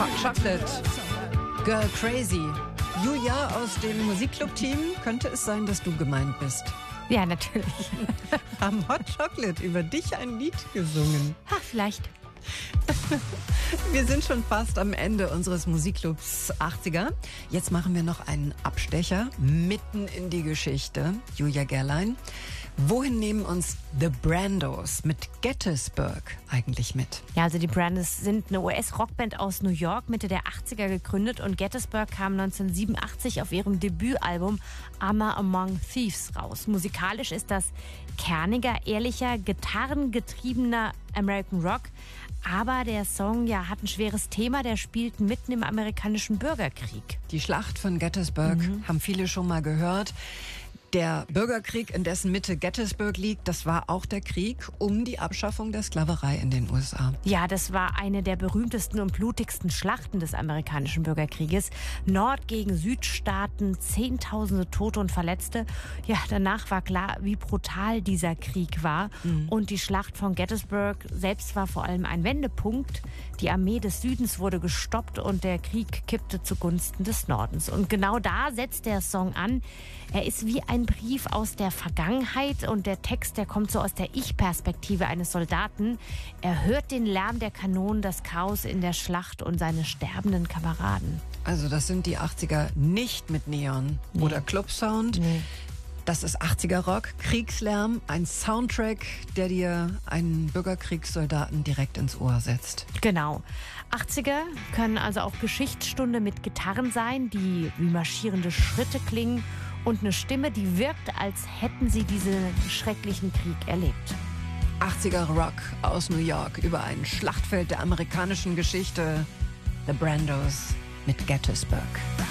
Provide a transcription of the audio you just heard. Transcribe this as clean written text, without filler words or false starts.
Hot Chocolate, Girl Crazy. Julia aus dem Musikclub-Team, könnte es sein, dass du gemeint bist? Ja, natürlich. Haben Hot Chocolate über dich ein Lied gesungen? Ha, vielleicht. Wir sind schon fast am Ende unseres Musikclubs 80er. Jetzt machen wir noch einen Abstecher mitten in die Geschichte. Julia Gerlein, wohin nehmen uns The Brandos mit Gettysburg eigentlich mit? Ja, also die Brandos sind eine US-Rockband aus New York, Mitte der 80er gegründet, und Gettysburg kam 1987 auf ihrem Debütalbum Armor Among Thieves raus. Musikalisch ist das kerniger, ehrlicher, gitarrengetriebener American Rock. Aber der Song hat ein schweres Thema, der spielt mitten im amerikanischen Bürgerkrieg. Die Schlacht von Gettysburg haben viele schon mal gehört. Der Bürgerkrieg, in dessen Mitte Gettysburg liegt, das war auch der Krieg um die Abschaffung der Sklaverei in den USA. Ja, das war eine der berühmtesten und blutigsten Schlachten des amerikanischen Bürgerkrieges. Nord- gegen Südstaaten, Zehntausende Tote und Verletzte. Ja, danach war klar, wie brutal dieser Krieg war. Und die Schlacht von Gettysburg selbst war vor allem ein Wendepunkt. Die Armee des Südens wurde gestoppt und der Krieg kippte zugunsten des Nordens. Und genau da setzt der Song an. Er ist wie ein Brief aus der Vergangenheit, und der Text, der kommt so aus der Ich-Perspektive eines Soldaten. Er hört den Lärm der Kanonen, das Chaos in der Schlacht und seine sterbenden Kameraden. Also das sind die 80er nicht mit Neon oder Clubsound. Das ist 80er Rock, Kriegslärm, ein Soundtrack, der dir einen Bürgerkriegssoldaten direkt ins Ohr setzt. Genau. 80er können also auch Geschichtsstunde mit Gitarren sein, die wie marschierende Schritte klingen, und eine Stimme, die wirkt, als hätten sie diesen schrecklichen Krieg erlebt. 80er Rock aus New York über ein Schlachtfeld der amerikanischen Geschichte. The Brandos mit Gettysburg.